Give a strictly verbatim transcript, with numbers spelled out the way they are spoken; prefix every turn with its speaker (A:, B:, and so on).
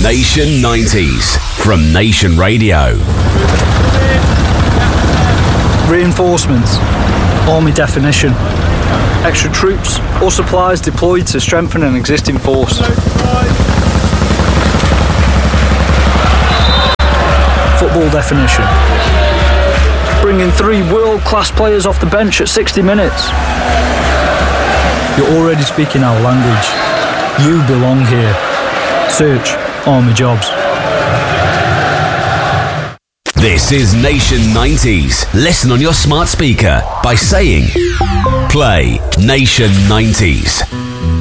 A: Nation nineties from Nation Radio.
B: Reinforcements. Army definition. Extra troops or supplies deployed to strengthen an existing force. Football definition. Bringing three world-class players off the bench at sixty minutes. You're already speaking our language. You belong here. Search Army Jobs.
A: This is Nation nineties. Listen on your smart speaker by saying, play Nation nineties.